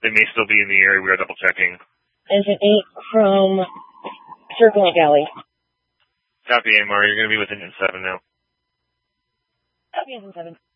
They may still be in the area. We are double checking. Engine 8 from Circle Galley. Copy, AMR. You're going to be with Engine 7 now. Copy, Engine 7.